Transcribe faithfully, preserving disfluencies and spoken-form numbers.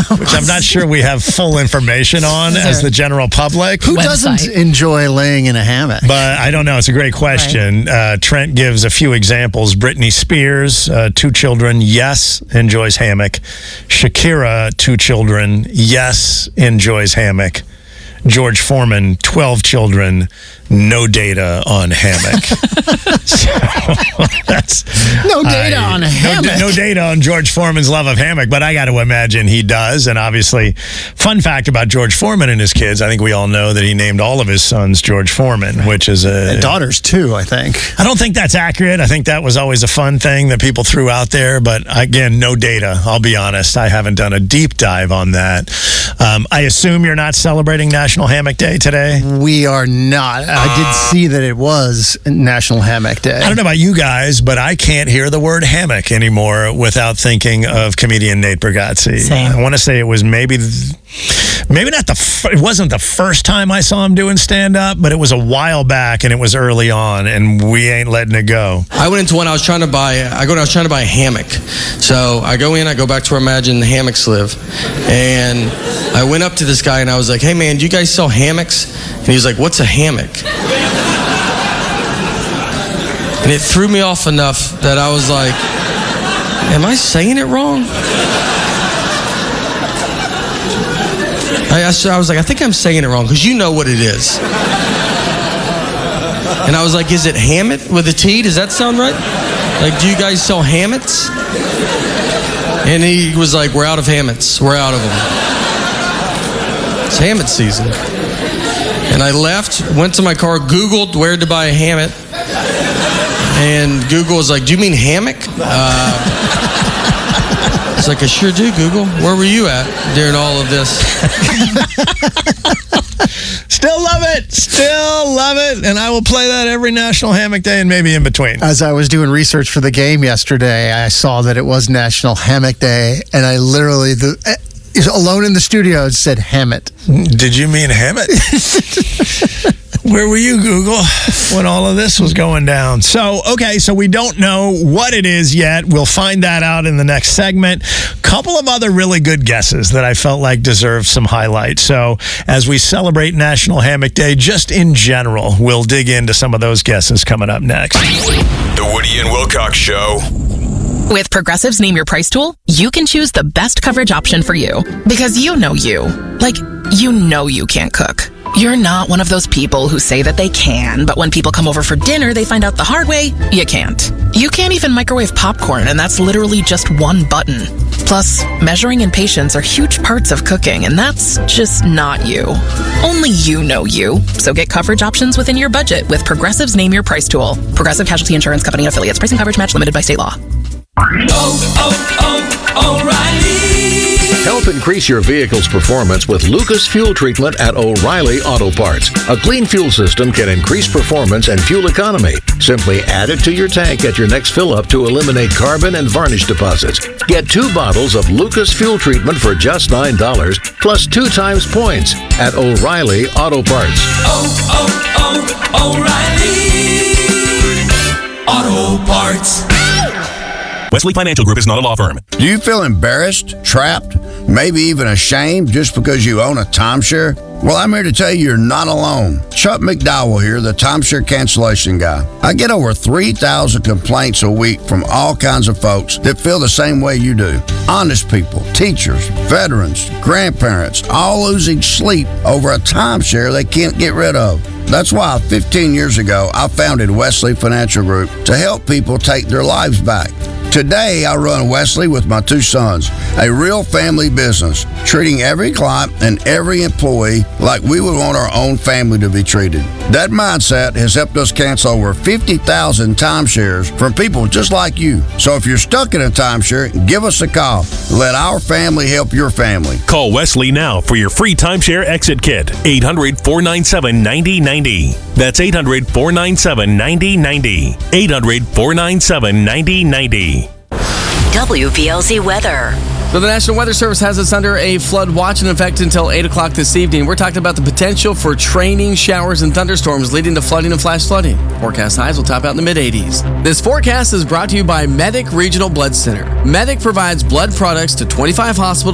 which I'm not sure we have full information on as the general public. Who Website. doesn't enjoy laying in a hammock? But I don't know. It's a great question. Right. Uh, Trent gives a few examples. Britney Spears, uh, two children, yes, enjoys hammock. Shakira, two children, yes, enjoys hammock. George Foreman, twelve children, no data on hammock. So that's no data I, on a no, hammock. No data on George Foreman's love of hammock, but I got to imagine he does. And obviously, fun fact about George Foreman and his kids, I think we all know that he named all of his sons George Foreman, which is a... And daughters, too, I think. I don't think that's accurate. I think that was always a fun thing that people threw out there. But again, no data. I'll be honest. I haven't done a deep dive on that. Um, I assume you're not celebrating National Hammock Day today? We are not. I did see that it was National Hammock Day. I don't know about you guys, but I can't hear the word hammock anymore without thinking of comedian Nate Bargatze. Same. I want to say it was maybe, maybe not the, f- it wasn't the first time I saw him doing stand-up, but it was a while back and it was early on, and we ain't letting it go. I went into one. I was trying to buy. I go. I was trying to buy a hammock. So I go in. I go back to where I imagine the hammocks live, and I went up to this guy and I was like, "Hey man, do you guys sell hammocks?" And he was like, "What's a hammock?" And it threw me off enough that I was like, "Am I saying it wrong?" I, I was like, "I think I'm saying it wrong because you know what it is." And I was like, "Is it Hammett with a T? Does that sound right? Like, do you guys sell hammocks?" And he was like, "We're out of hammocks. We're out of them. It's hammock season." And I left, went to my car, Googled where to buy a hammock. And Google was like, "Do you mean hammock?" Uh, I was like, "I sure do, Google. Where were you at during all of this?" Still love it. Still love it. And I will play that every National Hammock Day and maybe in between. As I was doing research for the game yesterday, I saw that it was National Hammock Day, and I literally, the, uh, alone in the studio, said Hammett. Did you mean Hammett? Where were you, Google, when all of this was going down? So, okay, so we don't know what it is yet. We'll find that out in the next segment. Couple of other really good guesses that I felt like deserved some highlight. So, as we celebrate National Hammock Day, just in general, we'll dig into some of those guesses coming up next. The Woody and Wilcox Show. With Progressive's Name Your Price tool, you can choose the best coverage option for you. Because you know you. Like, you know you can't cook. You're not one of those people who say that they can, but when people come over for dinner, they find out the hard way, you can't. You can't even microwave popcorn, and that's literally just one button. Plus, measuring and patience are huge parts of cooking, and that's just not you. Only you know you. So get coverage options within your budget with Progressive's Name Your Price tool. Progressive Casualty Insurance Company and Affiliates. Pricing coverage match limited by state law. Oh, oh, O'Reilly. Help increase your vehicle's performance with Lucas Fuel Treatment at O'Reilly Auto Parts. A clean fuel system can increase performance and fuel economy. Simply add it to your tank at your next fill-up to eliminate carbon and varnish deposits. Get two bottles of Lucas Fuel Treatment for just nine dollars, plus two times points at O'Reilly Auto Parts. Oh, oh, oh, O'Reilly Auto Parts. Wesley Financial Group is not a law firm. Do you feel embarrassed, trapped, maybe even ashamed just because you own a timeshare? Well, I'm here to tell you you're not alone. Chuck McDowell here, the timeshare cancellation guy. I get over three thousand complaints a week from all kinds of folks that feel the same way you do. Honest people, teachers, veterans, grandparents, all losing sleep over a timeshare they can't get rid of. That's why fifteen years ago, I founded Wesley Financial Group to help people take their lives back. Today, I run Wesley with my two sons, a real family business, treating every client and every employee like we would want our own family to be treated. That mindset has helped us cancel over fifty thousand timeshares from people just like you. So if you're stuck in a timeshare, give us a call. Let our family help your family. Call Wesley now for your free timeshare exit kit. eight hundred, four nine seven, nine zero nine zero. That's eight hundred, four nine seven, nine zero nine zero. eight hundred, four nine seven, nine zero nine zero. W P L Z weather. So the National Weather Service has us under a flood watch in effect until eight o'clock this evening. We're talking about the potential for training showers and thunderstorms leading to flooding and flash flooding. Forecast highs will top out in the mid-eighties. This forecast is brought to you by Medic Regional Blood Center. Medic provides blood products to twenty-five hospitals